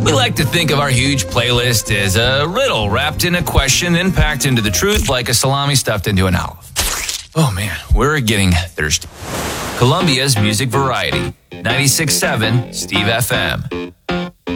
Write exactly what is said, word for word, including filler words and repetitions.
We like to think of our huge playlist as a riddle wrapped in a question and packed into the truth like a salami stuffed into an olive. Oh man, we're getting thirsty. Columbia's Music Variety, ninety-six point seven Steve F M.